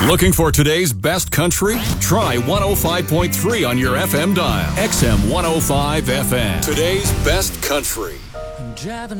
Looking for today's best country? Try 105.3 on your FM dial. XM 105 FM. Today's best country. I'm driving